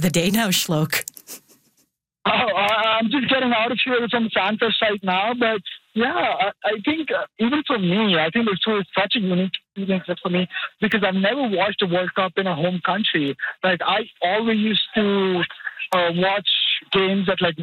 the day now, Shlok? Oh, I'm just getting out of here from FanFest right now, but yeah, I think even for me, I think this was such a unique experience for me because I've never watched a World Cup in a home country. Like I always used to watch games at like